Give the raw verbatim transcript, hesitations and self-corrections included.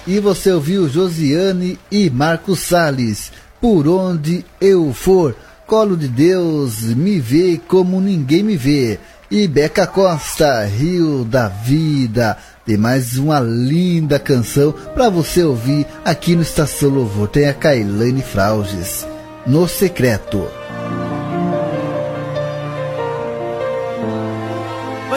E você ouviu Josiane e Marcos Salles, Por Onde Eu For. Colo de Deus, Me Vê Como Ninguém Me Vê. E Beca Costa, Rio da Vida. Tem mais uma linda canção para você ouvir aqui no Estação Louvor. Tem a Kailane Frauges, No Secreto.